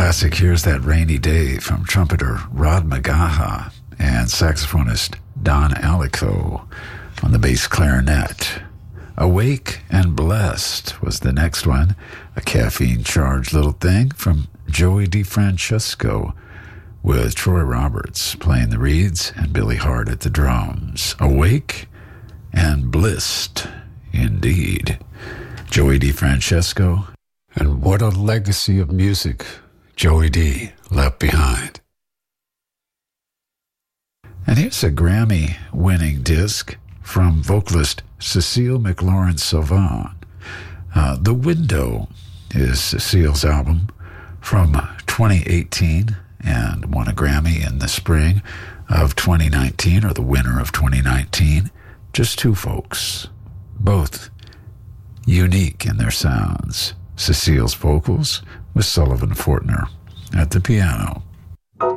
classic Here's That Rainy Day from trumpeter Rod Magaha and saxophonist Don Alico on the bass clarinet. Awake and Blessed was the next one, a caffeine-charged little thing from Joey DeFrancesco with Troy Roberts playing the reeds and Billy Hart at the drums. Awake and Blissed, indeed. Joey DeFrancesco, and what a legacy of music Joey D left behind. And here's a Grammy-winning disc from vocalist Cecile McLaurin-Salvant. The Window is Cecile's album from 2018 and won a Grammy in the spring of 2019, or the winter of 2019. Just two folks, both unique in their sounds. Cecile's vocals with Sullivan Fortner at the piano.